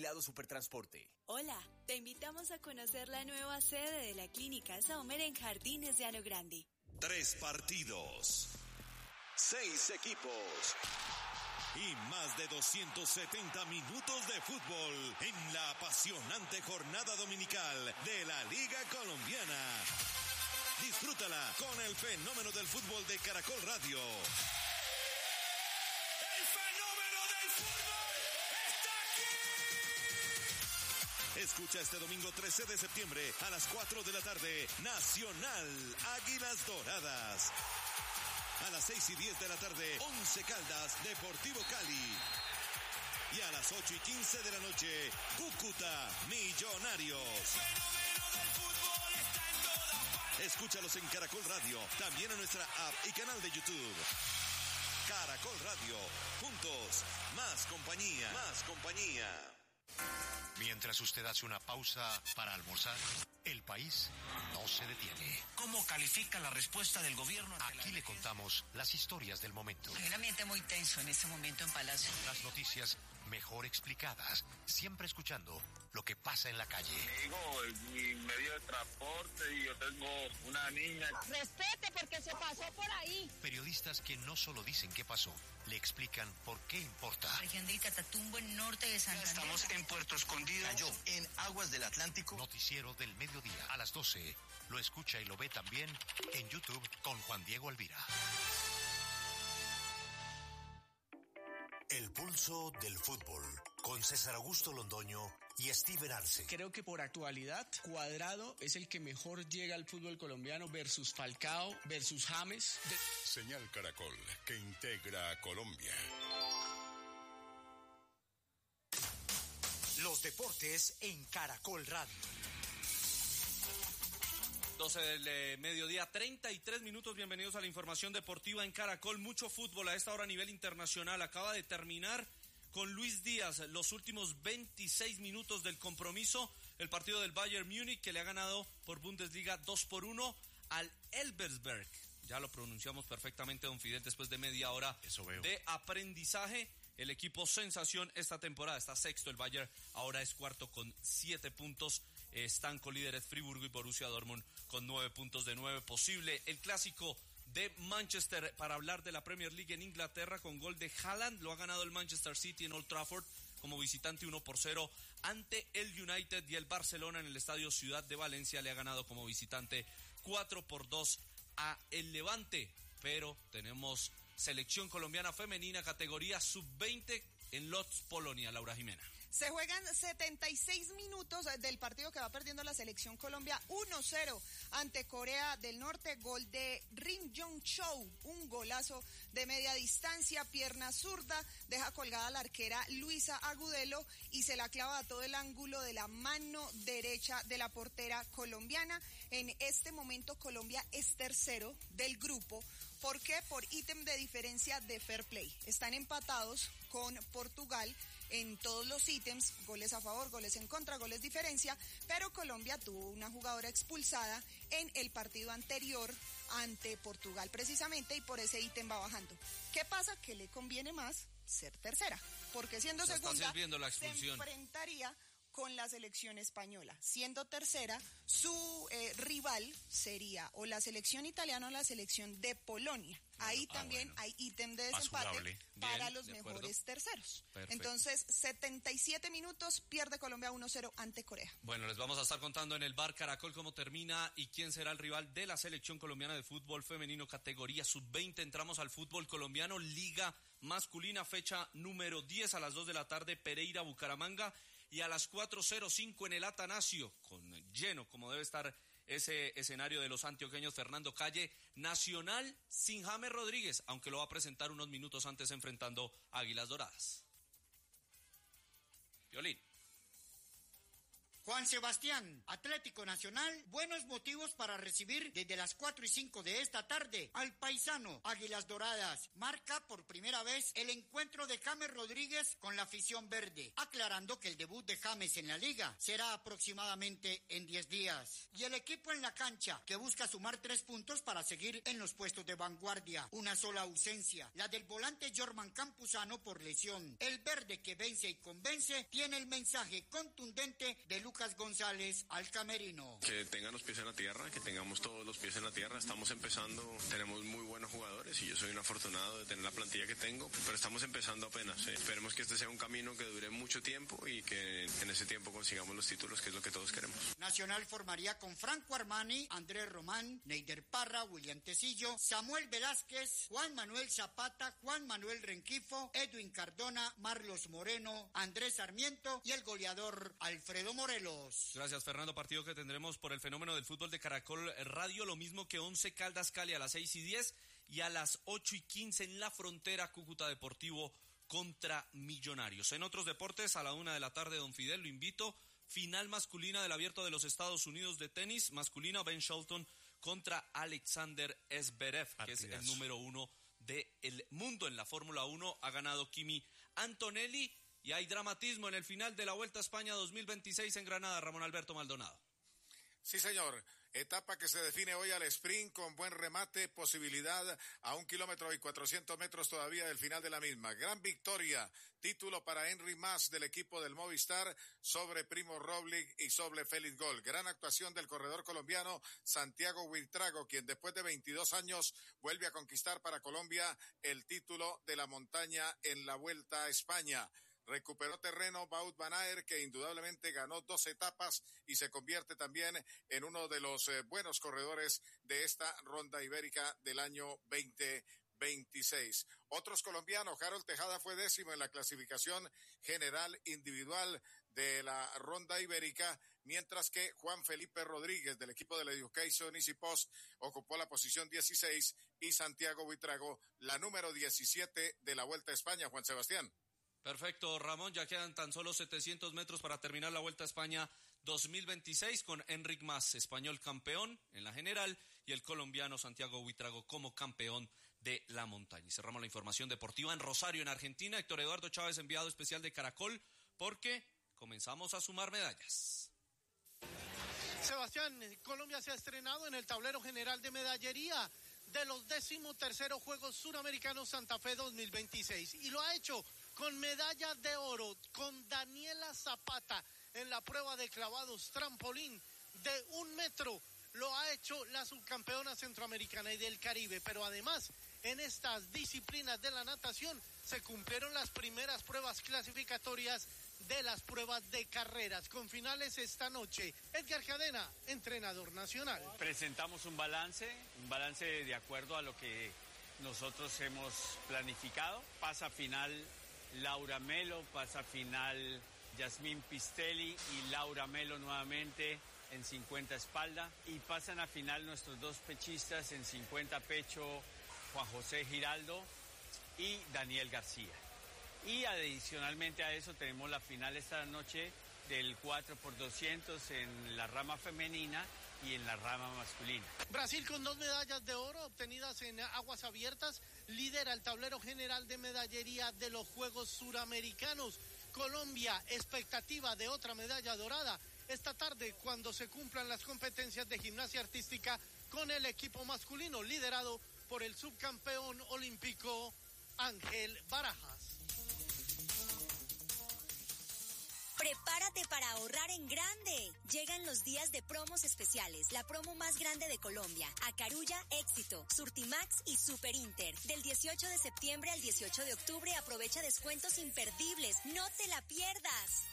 Vigilado Supertransporte. Hola, te invitamos a conocer la nueva sede de la Clínica Saumer en Jardines de Ano Grande. 3 partidos, 6 equipos y más de 270 minutos de fútbol en la apasionante jornada dominical de la Liga Colombiana. Disfrútala con el fenómeno del fútbol de Caracol Radio. ¡El fenómeno del fútbol está aquí! Escucha este domingo 13 de septiembre a las 4 de la tarde, Nacional Águilas Doradas. A las 6:10 de la tarde, Once Caldas, Deportivo Cali. Y a las 8:15 de la noche, Cúcuta, Millonarios. El fenómeno del fútbol está en todas partes. Escúchalos en Caracol Radio, también en nuestra app y canal de YouTube. Caracol Radio, juntos, más compañía, más compañía. Mientras usted hace una pausa para almorzar, el país no se detiene. ¿Cómo califica la respuesta del gobierno? Aquí le contamos las historias del momento. Hay un ambiente muy tenso en este momento en Palacio. Las noticias mejor explicadas, siempre escuchando lo que pasa en la calle. Digo, mi medio de transporte y yo tengo una niña. Respete porque se pasó por ahí. Periodistas que no solo dicen qué pasó, le explican por qué importa. Región del Catatumbo, en norte de Santander. Estamos en Puerto Escondido. Cayó en aguas del Atlántico. Noticiero del mediodía a las 12. Lo escucha y lo ve también en YouTube con Juan Diego Alvira. El pulso del fútbol con César Augusto Londoño y Steven Arce. Creo que por actualidad, Cuadrado es el que mejor llega al fútbol colombiano versus Falcao, versus James. Señal Caracol, que integra a Colombia. Los deportes en Caracol Radio. 12 del mediodía, 33 minutos. Bienvenidos a la información deportiva en Caracol. Mucho fútbol a esta hora a nivel internacional. Acaba de terminar con Luis Díaz los últimos 26 minutos del compromiso. El partido del Bayern Múnich, que le ha ganado por Bundesliga 2-1 al Elversberg. Ya lo pronunciamos perfectamente, don Fidel, después de media hora de aprendizaje. El equipo sensación esta temporada está sexto, el Bayern ahora es cuarto con 7 puntos. Están colíderes Friburgo y Borussia Dortmund con 9 puntos de 9 posible. El clásico de Manchester para hablar de la Premier League en Inglaterra con gol de Haaland. Lo ha ganado el Manchester City en Old Trafford como visitante 1-0 ante el United, y el Barcelona en el Estadio Ciudad de Valencia le ha ganado como visitante 4-2 a el Levante. Pero tenemos selección colombiana femenina categoría sub-20 en Lodz, Polonia. Laura Jimena. Se juegan 76 minutos del partido que va perdiendo la selección Colombia 1-0 ante Corea del Norte. Gol de Rim Jong-cho, un golazo de media distancia, pierna zurda, deja colgada a la arquera Luisa Agudelo y se la clava a todo el ángulo de la mano derecha de la portera colombiana. En este momento Colombia es tercero del grupo. ¿Por qué? Por ítem de diferencia de fair play. Están empatados con Portugal en todos los ítems, goles a favor, goles en contra, goles diferencia, pero Colombia tuvo una jugadora expulsada en el partido anterior ante Portugal precisamente, y por ese ítem va bajando. ¿Qué pasa? Que le conviene más ser tercera, porque siendo segunda se enfrentaría con la selección española. Siendo tercera, su rival sería o la selección italiana o la selección de Polonia. Ahí también hay ítem de desempate para los mejores terceros. Perfecto. Entonces, 77 minutos, pierde Colombia 1-0 ante Corea. Bueno, les vamos a estar contando en el Bar Caracol cómo termina y quién será el rival de la selección colombiana de fútbol femenino categoría sub-20. Entramos al fútbol colombiano, Liga Masculina, fecha número 10 a las 2 de la tarde, Pereira, Bucaramanga. Y a las 4:05 en el Atanasio, con lleno como debe estar ese escenario de los antioqueños, Fernando Calle, Nacional sin James Rodríguez, aunque lo va a presentar unos minutos antes enfrentando a Águilas Doradas. Violín. Juan Sebastián, Atlético Nacional, buenos motivos para recibir desde las 4:05 de esta tarde al paisano Águilas Doradas. Marca por primera vez el encuentro de James Rodríguez con la afición verde, aclarando que el debut de James en la liga será aproximadamente en 10 días. Y el equipo en la cancha, que busca sumar 3 puntos para seguir en los puestos de vanguardia. Una sola ausencia, la del volante Jorman Campuzano por lesión. El verde, que vence y convence, tiene el mensaje contundente de Lucas González al camerino. Que tengan los pies en la tierra, que tengamos todos los pies en la tierra. Estamos empezando, tenemos muy buenos jugadores y yo soy un afortunado de tener la plantilla que tengo, pero estamos empezando apenas. Esperemos que este sea un camino que dure mucho tiempo y que en ese tiempo consigamos los títulos, que es lo que todos queremos. Nacional formaría con Franco Armani, Andrés Román, Neider Parra, William Tecillo, Samuel Velázquez, Juan Manuel Zapata, Juan Manuel Renquifo, Edwin Cardona, Marlos Moreno, Andrés Sarmiento y el goleador Alfredo Morelos. Gracias, Fernando. Partido que tendremos por el fenómeno del fútbol de Caracol Radio, lo mismo que 11 Caldas Cali a las 6:10 y a las 8:15 en La Frontera, Cúcuta Deportivo contra Millonarios. En otros deportes, a la 1 de la tarde, don Fidel, lo invito, final masculina del Abierto de los Estados Unidos de tenis, masculina, Ben Shelton contra Alexander Zverev, que es el número 1 del mundo en la Fórmula 1, ha ganado Kimi Antonelli, y hay dramatismo en el final de la Vuelta a España 2026 en Granada. Ramón Alberto Maldonado. Sí, señor. Etapa que se define hoy al sprint con buen remate, posibilidad a 1 kilómetro y 400 metros todavía del final de la misma. Gran victoria, título para Enric Mas del equipo del Movistar sobre Primo Roglic y sobre Félix Gol. Gran actuación del corredor colombiano Santiago Buitrago, quien después de 22 años vuelve a conquistar para Colombia el título de la montaña en la Vuelta a España. Recuperó terreno Wout van Aert, que indudablemente ganó 2 etapas y se convierte también en uno de los buenos corredores de esta ronda ibérica del año 2026. Otros colombianos, Harold Tejada fue 10º en la clasificación general individual de la ronda ibérica, mientras que Juan Felipe Rodríguez del equipo de la Education Easy Post ocupó la posición 16 y Santiago Buitrago la número 17 de la Vuelta a España. Juan Sebastián. Perfecto, Ramón, ya quedan tan solo 700 metros para terminar la Vuelta a España 2026 con Enric Mas, español campeón en la general, y el colombiano Santiago Buitrago como campeón de la montaña. Y cerramos la información deportiva en Rosario, en Argentina. Héctor Eduardo Chávez, enviado especial de Caracol, porque comenzamos a sumar medallas. Sebastián, Colombia se ha estrenado en el tablero general de medallería de los 13º Juegos Suramericanos Santa Fe 2026, y lo ha hecho con medalla de oro, con Daniela Zapata en la prueba de clavados trampolín de 1 metro. Lo ha hecho la subcampeona centroamericana y del Caribe, pero además en estas disciplinas de la natación se cumplieron las primeras pruebas clasificatorias de las pruebas de carreras, con finales esta noche. Edgar Cadena, entrenador nacional. Presentamos un balance de acuerdo a lo que nosotros hemos planificado. Pasa final Laura Melo, pasa final Yasmín Pistelli y Laura Melo nuevamente en 50 espalda, y pasan a final nuestros 2 pechistas en 50 pecho, Juan José Giraldo y Daniel García. Y adicionalmente a eso tenemos la final esta noche del 4x200 en la rama femenina y en la rama masculina. Brasil, con 2 medallas de oro obtenidas en aguas abiertas, lidera el tablero general de medallería de los Juegos Suramericanos. Colombia, expectativa de otra medalla dorada esta tarde cuando se cumplan las competencias de gimnasia artística con el equipo masculino liderado por el subcampeón olímpico Ángel Barajas. Prepárate para ahorrar en grande. Llegan los días de promos especiales, la promo más grande de Colombia. Acarulla, Éxito, Surtimax y Super Inter. Del 18 de septiembre al 18 de octubre aprovecha descuentos imperdibles. No te la pierdas.